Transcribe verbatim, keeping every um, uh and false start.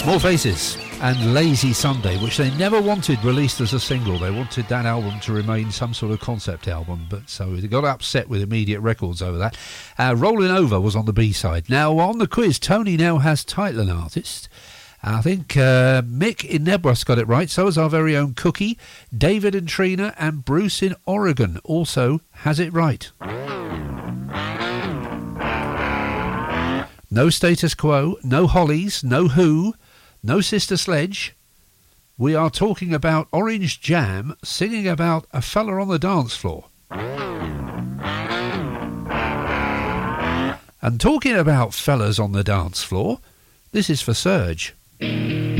Small Faces and Lazy Sunday, which they never wanted released as a single. They wanted that album to remain some sort of concept album, but so they got upset with Immediate Records over that. Uh, Rolling Over was on the B-side. Now, on the quiz, Tony now has title and artist. I think uh, Mick in Nebras got it right, so has our very own Cookie. David and Trina and Bruce in Oregon also has it right. No Status Quo, no Hollies, no Who, no Sister Sledge. We are talking about Orange Jam singing about a fella on the dance floor. And talking about fellas on the dance floor, this is for Serge.